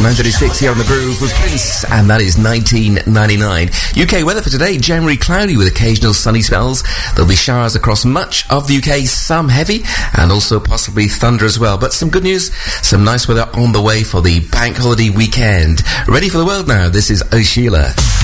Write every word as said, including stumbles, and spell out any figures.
nine thirty-six here on The Groove with Prince, and that is nineteen ninety-nine. U K weather for today, January cloudy with occasional sunny spells. There'll be showers across much of the U K, some heavy, and also possibly thunder as well. But some good news, some nice weather on the way for the bank holiday weekend. Ready for the world now, this is O'Sheila.